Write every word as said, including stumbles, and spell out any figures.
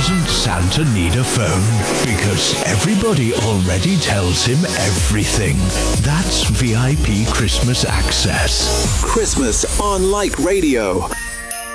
doesn't Santa need a phone? Because everybody already tells him everything. That's V I P Christmas Access. Christmas on Like Radio.